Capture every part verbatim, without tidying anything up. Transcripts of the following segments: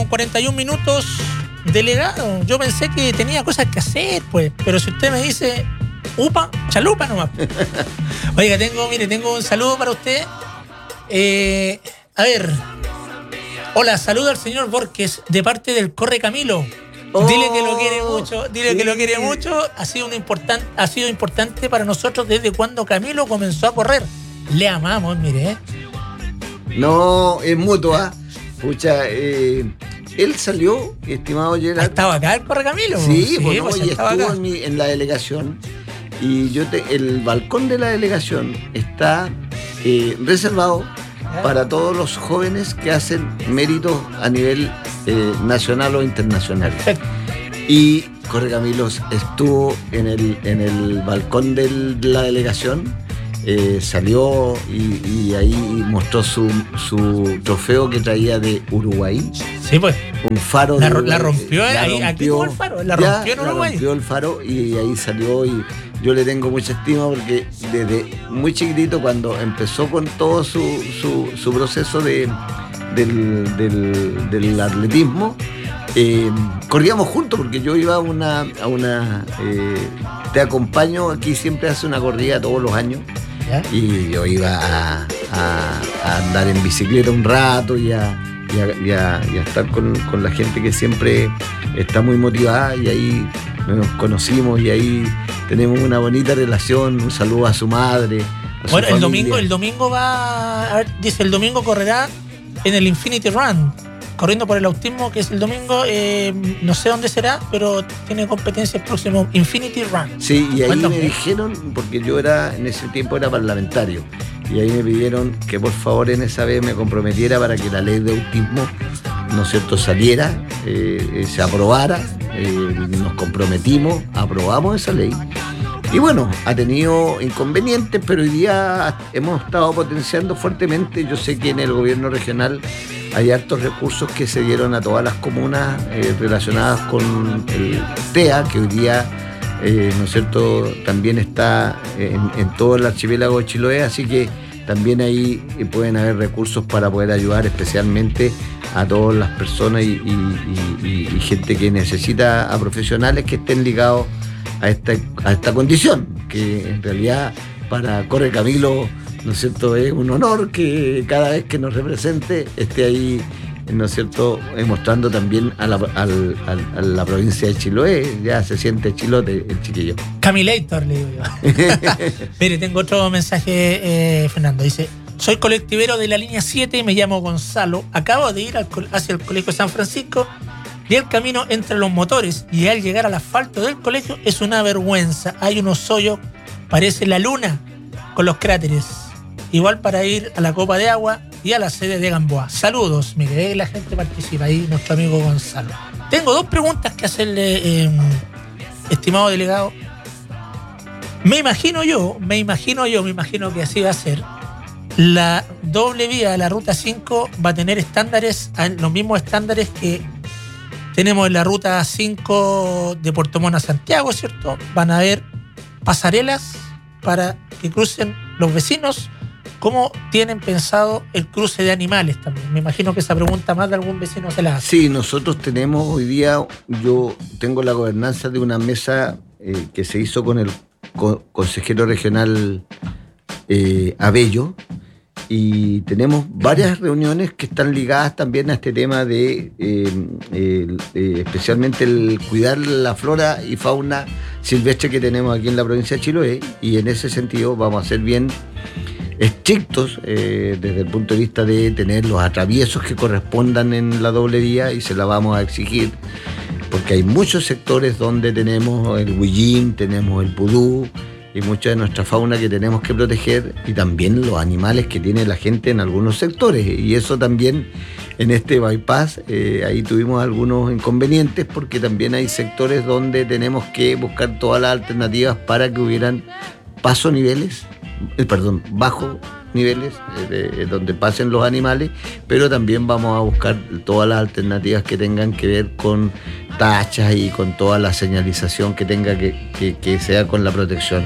con cuarenta y un minutos. Delegado, yo pensé que tenía cosas que hacer, pues. Pero si usted me dice, upa, chalupa nomás. Oiga, tengo, mire, tengo un saludo para usted. Eh, a ver. Hola, saludo al señor Borges de parte del Corre Camilo. Oh, dile que lo quiere mucho, dile sí. que lo quiere mucho. Ha sido un important, ha sido importante para nosotros desde cuando Camilo comenzó a correr. Le amamos, mire. ¿eh? No, es mutuo, ¿ah? ¿eh? Pucha, eh, él salió, estimado Gerard. ¿Estaba acá el Corre Camilo? Sí, sí bueno, pues, y estuvo en, mi, en la delegación. Y yo te, el balcón de la delegación está eh, reservado para todos los jóvenes que hacen méritos a nivel eh, nacional o internacional. Perfecto. Y Corre Camilo estuvo en el, en el balcón del, de la delegación, eh, salió y, y ahí mostró su, su trofeo que traía de Uruguay. Sí, pues. Un faro la, de la rompió, la ahí, rompió, aquí tuvo el faro, la rompió ya, en Uruguay. La rompió el faro y ahí salió y yo le tengo mucha estima porque desde muy chiquitito, cuando empezó con todo su, su, su proceso de, del, del, del atletismo, eh, corríamos juntos porque yo iba a una, a una eh, te acompaño, aquí siempre hace una corrida todos los años. ¿Ya? Y yo iba a, a, a andar en bicicleta un rato y a, y a, y a, y a estar con, con la gente que siempre está muy motivada, y ahí nos conocimos y ahí tenemos una bonita relación. Un saludo a su madre, a su bueno, el familia. domingo, el domingo va, a ver, dice, el domingo correrá en el Infinity Run, corriendo por el autismo, que es el domingo, eh, no sé dónde será, pero tiene competencia el próximo Infinity Run. Sí, y ahí me dijeron, porque yo era en ese tiempo era parlamentario, y ahí me pidieron que por favor en esa vez me comprometiera para que la ley de autismo, ¿no es cierto?, saliera, eh, se aprobara, eh, nos comprometimos, aprobamos esa ley. Y bueno, ha tenido inconvenientes, pero hoy día hemos estado potenciando fuertemente. Yo sé que en el gobierno regional hay hartos recursos que se dieron a todas las comunas eh, relacionadas con el T E A, que hoy día, eh, ¿no es cierto?, también está en, en todo el archipiélago de Chiloé, así que también ahí pueden haber recursos para poder ayudar especialmente a todas las personas y, y, y, y gente que necesita, a profesionales que estén ligados a esta, a esta condición, que en realidad para Corre Camilo, ¿no es cierto?, es un honor que cada vez que nos represente esté ahí, ¿no es cierto?, mostrando también a la, al, al, a la provincia de Chiloé. Ya se siente chilote el chiquillo. Camilator, le digo yo. Mire, tengo otro mensaje, eh, Fernando. Dice: soy colectivero de la línea siete, me llamo Gonzalo. Acabo de ir al, hacia el colegio San Francisco y el camino entre los motores y al llegar al asfalto del colegio es una vergüenza. Hay unos hoyos, parece la luna con los cráteres. Igual para ir a la copa de agua y a la sede de Gamboa. Saludos, mire, la gente participa ahí, nuestro amigo Gonzalo. Tengo dos preguntas que hacerle, eh, estimado delegado. Me imagino yo, me imagino yo, me imagino que así va a ser. La doble vía de la ruta cinco va a tener estándares, los mismos estándares que tenemos en la ruta cinco de Puerto Montt a Santiago, ¿cierto? Van a haber pasarelas para que crucen los vecinos. ¿Cómo tienen pensado el cruce de animales también? Me imagino que esa pregunta más de algún vecino se la hace. Sí, nosotros tenemos hoy día, yo tengo la gobernanza de una mesa eh, que se hizo con el co- consejero regional eh, Abello, y tenemos varias reuniones que están ligadas también a este tema de eh, eh, eh, especialmente el cuidar la flora y fauna silvestre que tenemos aquí en la provincia de Chiloé, y en ese sentido vamos a ser bien estrictos eh, desde el punto de vista de tener los atraviesos que correspondan en la doble vía, y se la vamos a exigir porque hay muchos sectores donde tenemos el huillín, tenemos el pudú y mucha de nuestra fauna que tenemos que proteger, y también los animales que tiene la gente en algunos sectores, y eso también en este bypass eh, ahí tuvimos algunos inconvenientes porque también hay sectores donde tenemos que buscar todas las alternativas para que hubieran paso niveles Eh, perdón, bajo niveles eh, de, donde pasen los animales, pero también vamos a buscar todas las alternativas que tengan que ver con tachas y con toda la señalización que tenga que, que, que sea con la protección.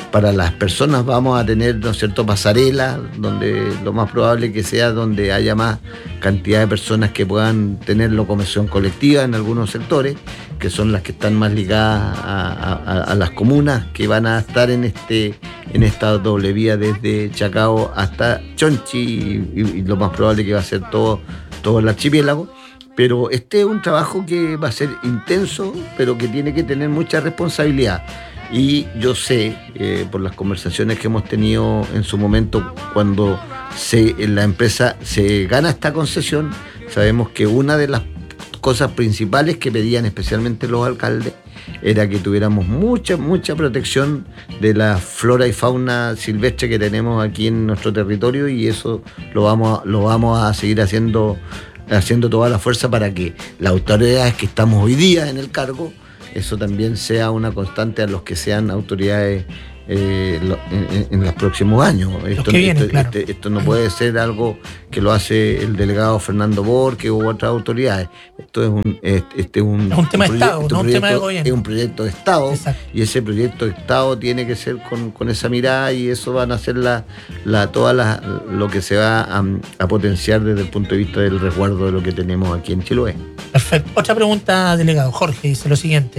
para las personas vamos a tener, ¿no es cierto?, pasarelas, donde lo más probable que sea donde haya más cantidad de personas que puedan tener locomoción colectiva en algunos sectores, que son las que están más ligadas a, a, a las comunas que van a estar en este en esta doble vía desde Chacao hasta Chonchi, y, y, y lo más probable que va a ser todo, todo el archipiélago. Pero este es un trabajo que va a ser intenso, pero que tiene que tener mucha responsabilidad. Y yo sé, eh, por las conversaciones que hemos tenido en su momento, cuando se, la empresa se gana esta concesión, sabemos que una de las cosas principales que pedían especialmente los alcaldes era que tuviéramos mucha, mucha protección de la flora y fauna silvestre que tenemos aquí en nuestro territorio, y eso lo vamos, lo vamos a seguir haciendo, haciendo toda la fuerza para que las autoridades que estamos hoy día en el cargo, eso también sea una constante a los que sean autoridades eh, en, en los próximos años. Esto, vienen, esto, claro. este, esto no puede ser algo que lo hace el delegado Fernando Borque u otras autoridades. Esto es un, este es un, es un tema un de Estado, no un tema de gobierno. Es un proyecto de Estado. Exacto. Y ese proyecto de Estado tiene que ser con, con esa mirada, y eso van a ser la, la, toda la, lo que se va a, a potenciar desde el punto de vista del resguardo de lo que tenemos aquí en Chiloé. Perfecto. Otra pregunta, delegado. Jorge dice lo siguiente.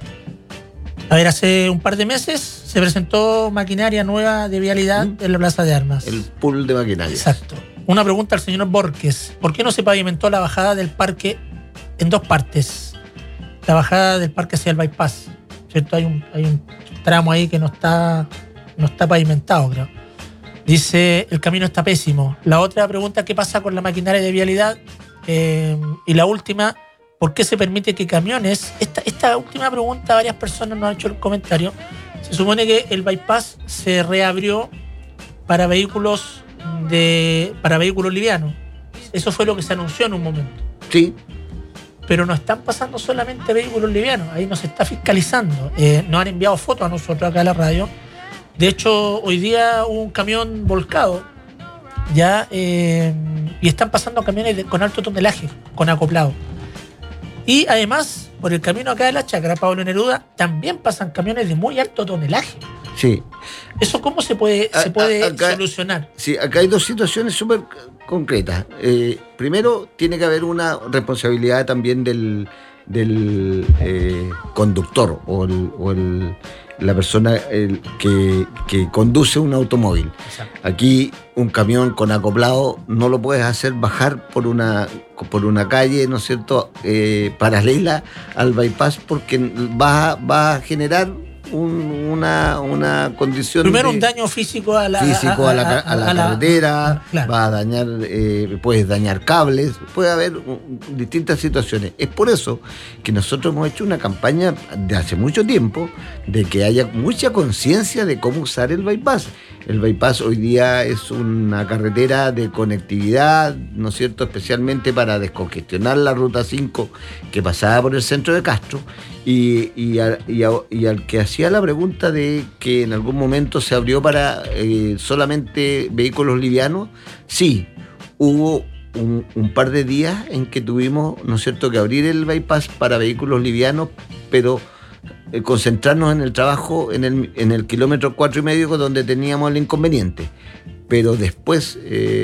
A ver, hace un par de meses se presentó maquinaria nueva de vialidad ¿Mm? en la Plaza de Armas. El pool de maquinaria. Exacto. Una pregunta al señor Borges. ¿Por qué no se pavimentó la bajada del parque en dos partes? La bajada del parque hacia el bypass, ¿cierto? Hay un, hay un tramo ahí que no está, no está pavimentado, creo. Dice, el camino está pésimo. La otra pregunta, ¿qué pasa con la maquinaria de vialidad? Eh, y la última, ¿por qué se permite que camiones? Esta, esta última pregunta, varias personas nos han hecho el comentario. Se supone que el bypass se reabrió para vehículos de para vehículos livianos. Eso fue lo que se anunció en un momento. Sí. Pero no están pasando solamente vehículos livianos. Ahí nos está fiscalizando. Eh, nos han enviado fotos a nosotros acá a la radio. De hecho, hoy día hubo un camión volcado. Ya, eh, y están pasando camiones de, con alto tonelaje, con acoplado. Y además, por el camino acá de la Chacra, Pablo Neruda, también pasan camiones de muy alto tonelaje. Sí. ¿Eso cómo se puede, a, se puede acá, solucionar? Sí, acá hay dos situaciones súper concretas. Eh, primero, tiene que haber una responsabilidad también del, del eh, conductor o, el, o el, la persona el, que, que conduce un automóvil. Exacto. Aquí un camión con acoplado no lo puedes hacer bajar por una, por una calle, ¿no es cierto?, eh, paralela al bypass, porque va, va a generar Un, una, una condición primero de, un daño físico a la, físico a, a, a, a la a carretera, la, claro. Va a dañar, eh, puedes dañar cables, puede haber un, distintas situaciones. Es por eso que nosotros hemos hecho una campaña de hace mucho tiempo de que haya mucha conciencia de cómo usar el bypass. El bypass hoy día es una carretera de conectividad, ¿no es cierto?, especialmente para descongestionar la ruta cinco que pasaba por el centro de Castro. Y, y, a, y, a, y al que hacía la pregunta de que en algún momento se abrió para eh, solamente vehículos livianos, sí, hubo un, un par de días en que tuvimos, ¿no es cierto?, que abrir el bypass para vehículos livianos, pero eh, concentrarnos en el trabajo en el, en el kilómetro cuatro y medio, donde teníamos el inconveniente. Pero después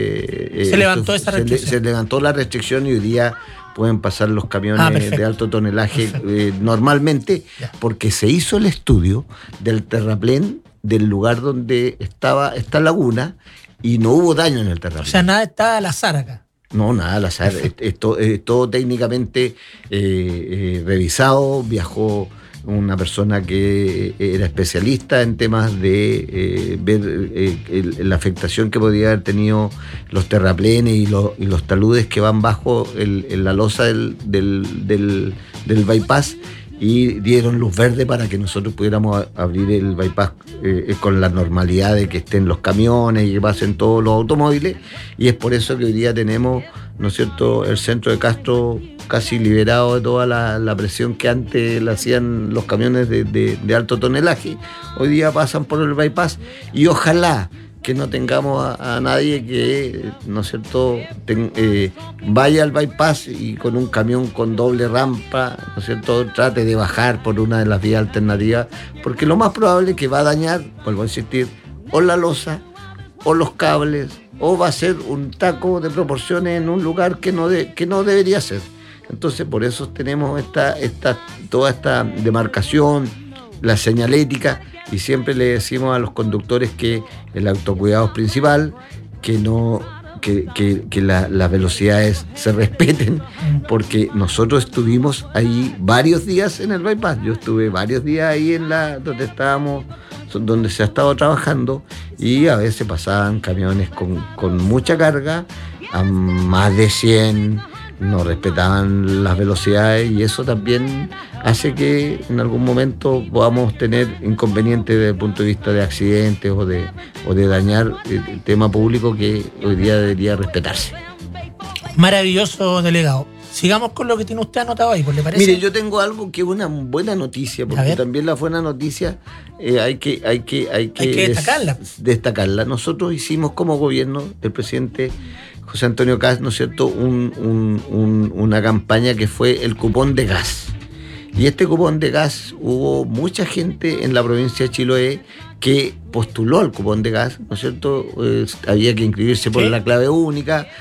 eh, se levantó esa restricción. Se, se levantó la restricción y hoy día pueden pasar los camiones ah, de alto tonelaje eh, normalmente, ya. Porque se hizo el estudio del terraplén del lugar donde estaba esta laguna y no hubo daño en el terraplén. O sea, nada está al azar acá. No, nada al azar. Es, es, todo, es todo técnicamente eh, eh, revisado. Viajó una persona que era especialista en temas de eh, ver eh, el, la afectación que podía haber tenido los terraplenes y los, y los taludes que van bajo el, el, la losa del, del, del, del bypass, y dieron luz verde para que nosotros pudiéramos abrir el bypass eh, con la normalidad de que estén los camiones y que pasen todos los automóviles, y es por eso que hoy día tenemos, ¿no es cierto?, el centro de Castro casi liberado de toda la, la presión que antes le hacían los camiones de, de, de alto tonelaje. Hoy día pasan por el bypass, y ojalá que no tengamos a, a nadie que, ¿no es cierto?, ten, eh, vaya al bypass y con un camión con doble rampa, ¿no es cierto?, trate de bajar por una de las vías alternativas, porque lo más probable es que va a dañar, vuelvo a insistir, o la losa, o los cables, o va a ser un taco de proporciones en un lugar que no, de, que no debería ser. Entonces, por eso tenemos esta, esta, toda esta demarcación, la señalética, y siempre le decimos a los conductores que el autocuidado es principal, que no que, que, que la, las velocidades se respeten, porque nosotros estuvimos ahí varios días en el bypass. Yo estuve varios días ahí en la donde estábamos, donde se ha estado trabajando, y a veces pasaban camiones con, con mucha carga, a más de cien, no respetaban las velocidades, y eso también hace que en algún momento podamos tener inconvenientes desde el punto de vista de accidentes o de, o de dañar el tema público que hoy día debería respetarse. Maravilloso, delegado. Sigamos con lo que tiene usted anotado ahí, ¿le parece? Mire, yo tengo algo que es una buena noticia, porque también la buena noticia eh, hay que, hay que, hay que, hay que destacarla. Des, destacarla. Nosotros hicimos como gobierno del presidente José Antonio Kast, ¿no es cierto?, un, un, un, una campaña que fue el cupón de gas. Y este cupón de gas, hubo mucha gente en la provincia de Chiloé que postuló al cupón de gas, ¿no es cierto? Eh, había que inscribirse por ¿Sí? la clave única.